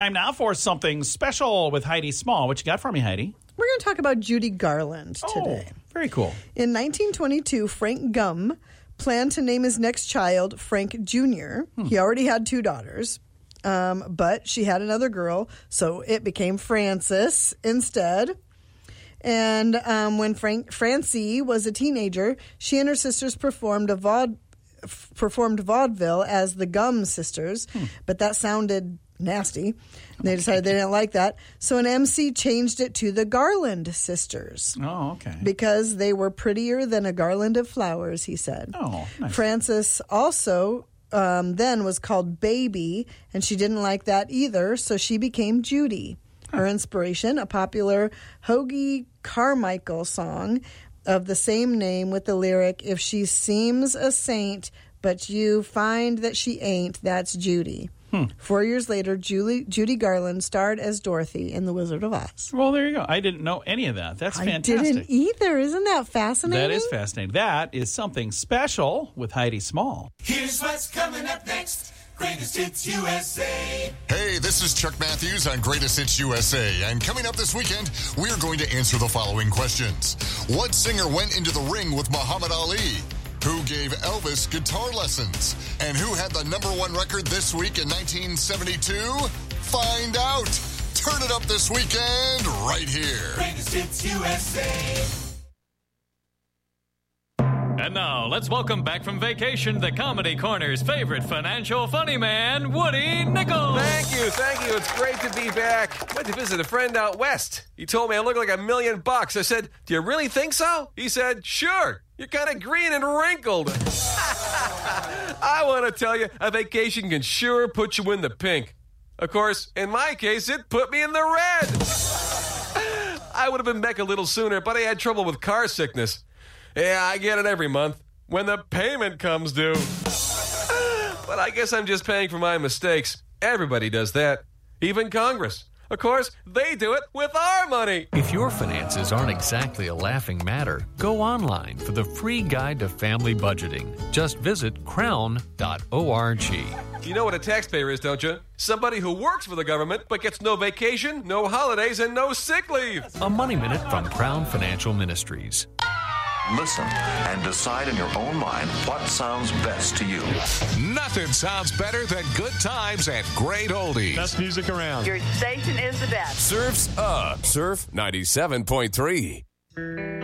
Time now for something special with Heidi Small. What you got for me, Heidi? We're going to talk about Judy Garland today. Very cool. In 1922, Frank Gumm planned to name his next child Frank Jr. He already had 2 daughters, but she had another girl, so it became Frances instead. And when Francie was a teenager, she and her sisters performed vaudeville as the Gumm Sisters, but that sounded nasty. They decided they didn't like that. So an MC changed it to the Garland Sisters. Oh, okay. Because they were prettier than a garland of flowers, he said. Oh, nice. Frances also then was called Baby, and she didn't like that either, so she became Judy. Her inspiration, a popular Hoagy Carmichael song of the same name with the lyric, "If she seems a saint, but you find that she ain't, that's Judy." 4 years later, Judy Garland starred as Dorothy in The Wizard of Oz. Well, there you go. I didn't know any of that. That's fantastic. I didn't either. Isn't that fascinating? That is fascinating. That is something special with Heidi Small. Here's what's coming up next. Greatest Hits USA. Hey, this is Chuck Matthews on Greatest Hits USA. And coming up this weekend, we're going to answer the following questions. What singer went into the ring with Muhammad Ali? Who gave Elvis guitar lessons? And who had the #1 record this week in 1972? Find out. Turn it up this weekend right here. Greatest Hits USA. And now, let's welcome back from vacation the Comedy Corner's favorite financial funny man, Woody Nichols. Thank you. It's great to be back. Went to visit a friend out west. He told me I look like $1 million. I said, "Do you really think so?" He said, "Sure. You're kind of green and wrinkled." I want to tell you, a vacation can sure put you in the pink. Of course, in my case, it put me in the red. I would have been back a little sooner, but I had trouble with car sickness. Yeah, I get it every month when the payment comes due. But I guess I'm just paying for my mistakes. Everybody does that. Even Congress. Of course, they do it with our money. If your finances aren't exactly a laughing matter, go online for the free guide to family budgeting. Just visit crown.org. You know what a taxpayer is, don't you? Somebody who works for the government but gets no vacation, no holidays, and no sick leave. A Money Minute from Crown Financial Ministries. Listen and decide in your own mind what sounds best to you. Nothing sounds better than good times at Great Oldies. Best music around. Your station is the best. Surf's up. Surf 97.3.